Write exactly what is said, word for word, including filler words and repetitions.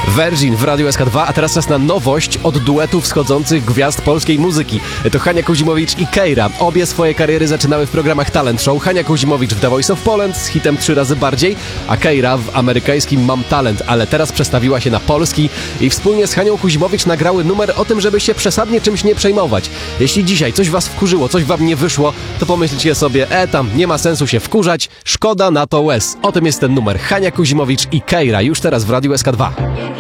Virgin w Radiu S K dwa, a teraz czas na nowość od duetu wschodzących gwiazd polskiej muzyki. To Hania Kuzimowicz i Keira. Obie swoje kariery zaczynały w programach talent show. Hania Kuzimowicz w The Voice of Poland z hitem Trzy razy bardziej, a Keira w amerykańskim Mam Talent, ale teraz przestawiła się na polski i wspólnie z Hanią Kuzimowicz nagrały numer o tym, żeby się przesadnie czymś nie przejmować. Jeśli dzisiaj coś was wkurzyło, coś wam nie wyszło, to pomyślcie sobie, e tam, nie ma sensu się wkurzać, szkoda na to łez. O tym jest ten numer. Hania Kuzimowicz i Keira już teraz w Radiu S K dwa.